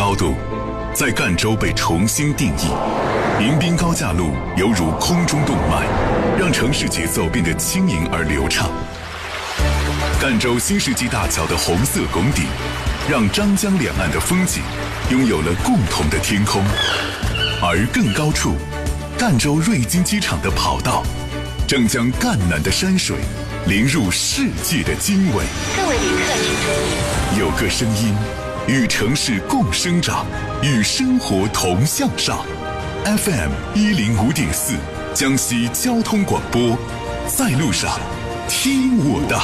高度在赣州被重新定义。迎宾高架路犹如空中动脉，让城市节奏变得轻盈而流畅。赣州新世纪大桥的红色拱顶，让张江两岸的风景拥有了共同的天空。而更高处，赣州瑞金机场的跑道正将赣南的山水淋入世界的经纬。 各位旅客请注意， 有个声音与城市共生长，与生活同向上。FM 105.4江西交通广播，在路上听我的。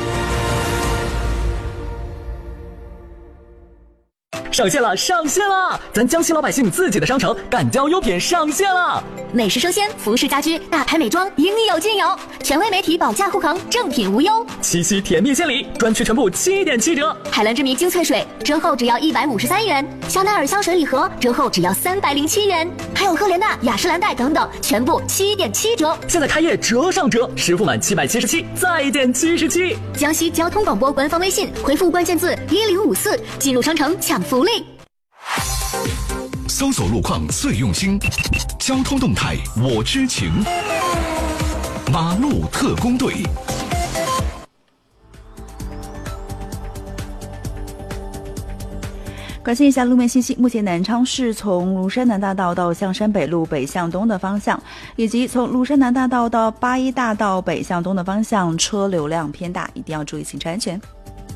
上线了，上线了！咱江西老百姓自己的商城赣交优品上线了， 美食生鲜、服饰家居、大牌美妆，应有尽有。权威媒体保驾护航，正品无忧。 七夕甜蜜献礼，专区全部7.7折。 海蓝之谜精粹水折后只要153元，香奈儿香水礼盒折后只要307元，还有赫莲娜、雅诗兰黛等等，全部7.7折。 现在开业折上折，实付满777再减77。 江西交通广播官方微信回复关键字1054，进入商城抢福利。 搜索路况最用心，交通动态我知情。马路特工队。 关心一下路面信息，目前南昌市从庐山南大道到象山北路北向东的方向，以及从庐山南大道到八一大道北向东的方向车流量偏大，一定要注意行车安全。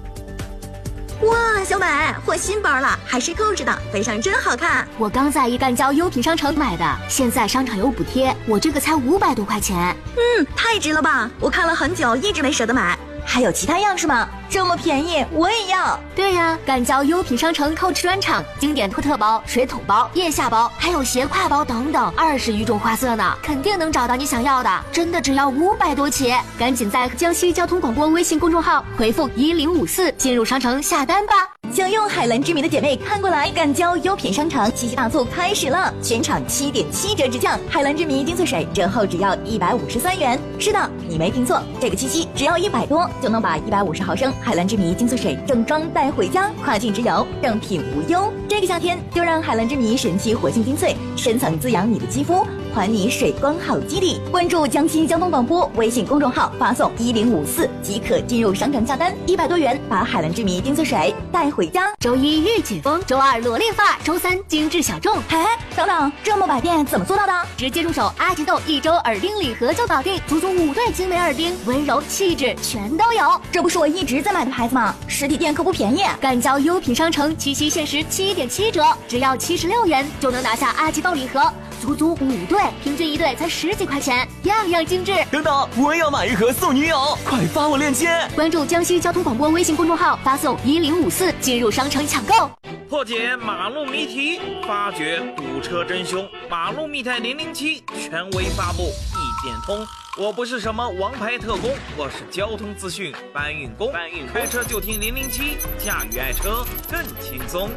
哇，小美，换新包了，还是扣着的，背上真好看。 我刚在赣交优品商城买的，现在商场有补贴，我这个才500多块钱。 太值了吧！我看了很久，一直没舍得买。还有其他样式吗？这么便宜，我也要。 对呀，赣交优品商城Coach专场，经典托特包、水桶包、腋下包，还有斜挎包等等，20余种花色呢，肯定能找到你想要的。真的只要500多起，赶紧在江西交通广播微信公众号回复1054进入商城下单吧。 想用海蓝之谜的姐妹看过来，赣交优品商城七夕大促开始了，全场7.7折直降，海蓝之谜精粹水折后只要153元。是的，你没听错，这个七夕只要100多就能把150毫升海蓝之谜精粹水正装带回家，跨境直邮，正品无忧。这个夏天就让海蓝之谜神奇活性精粹深层滋养你的肌肤，还你水光好肌理。关注江西交通广播微信公众号，发送1054即可进入商城下单，100多元把海蓝之谜精粹水带回家。 周一御姐风，周二萝莉发，周三精致小众。 等等，这么百变怎么做到的？ 直接入手阿吉豆1周耳钉礼盒就搞定，足足5对精美耳钉，温柔气质全都有。 这不是我一直在买的牌子吗？实体店可不便宜。 赣交优品商城七夕限时7.7折，只要76元就能拿下阿吉豆礼盒，足足5对，平均1对才10几块钱，样样精致。 等等，我也要买一盒送女友，快发我链接。 关注江西交通广播微信公众号，发送1054进入商城抢购。 破解马路谜题，发掘堵车真凶，马路密探007权威发布，一点通。我不是什么王牌特工，我是交通资讯搬运工，开车就听007，驾驭爱车更轻松。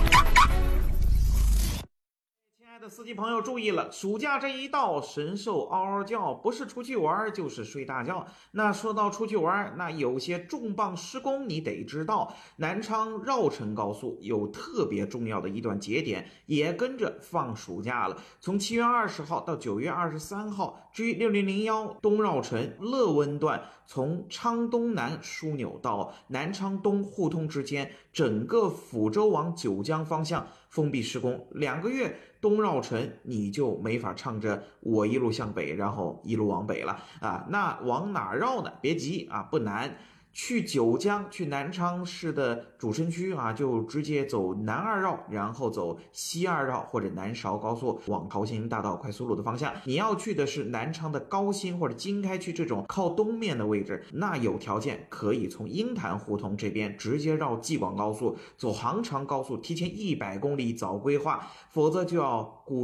亲爱的司机朋友注意了，暑假这一到，神兽嗷嗷叫，不是出去玩就是睡大觉。那说到出去玩，那有些重磅施工你得知道。南昌绕城高速有特别重要的一段节点，也跟着放暑假了。从7月20号到9月23号，至于6001东绕城乐温段，从昌东南枢纽到南昌东互通之间，整个抚州往九江方向封闭施工2个月。东绕城你就没法唱着我一路向北，然后一路往北了啊。那往哪绕呢？别急啊，不难。去九江，去南昌市的主城区啊，就直接走南2绕，然后走西2绕或者南韶高速往桃兴大道快速路的方向。你要去的是南昌的高新或者经开区这种靠东面的位置，那有条件可以从鹰潭胡同这边直接绕济广高速，走杭长高速，提前100公里早规划，否则就要